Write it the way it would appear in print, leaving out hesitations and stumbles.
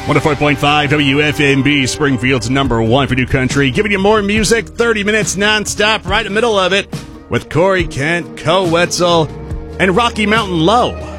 104.5 WFMB, Springfield's number one for new country. Giving you more music, 30 minutes nonstop, right in the middle of it, with Corey Kent, Co Wetzel, and Rocky Mountain Low.